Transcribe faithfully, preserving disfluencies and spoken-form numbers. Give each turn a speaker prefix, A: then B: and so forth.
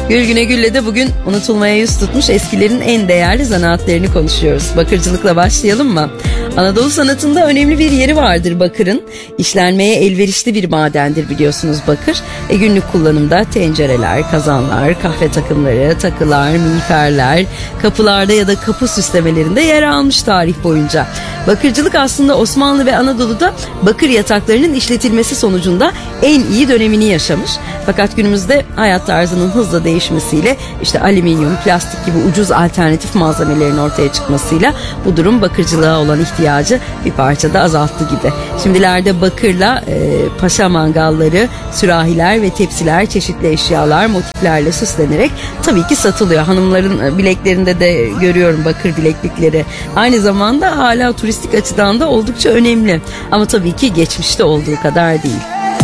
A: Gül Güne Gül'le de bugün unutulmaya yüz tutmuş eskilerin en değerli zanaatlerini konuşuyoruz. Bakırcılıkla başlayalım mı? Anadolu sanatında önemli bir yeri vardır bakırın. İşlenmeye elverişli bir madendir biliyorsunuz bakır. E, günlük kullanımda tencereler, kazanlar, kahve takımları, takılar, miğferler, kapılarda ya da kapı süslemelerinde yer almış tarih boyunca. Bakırcılık aslında Osmanlı ve Anadolu'da bakır yataklarının işletilmesi sonucunda en iyi dönemini yaşamış. Fakat günümüzde hayat tarzının hızla değişmesiyle işte alüminyum, plastik gibi ucuz alternatif malzemelerin ortaya çıkmasıyla bu durum bakırcılığa olan ihtiyacı bir parçada azalttı gibi. Şimdilerde bakırla e, paşa mangalları, sürahiler ve tepsiler, çeşitli eşyalar, motiflerle süslenerek tabii ki satılıyor. Hanımların bileklerinde de görüyorum bakır bileklikleri. Aynı zamanda hala turistik açıdan da oldukça önemli. Ama tabii ki geçmişte olduğu kadar değil.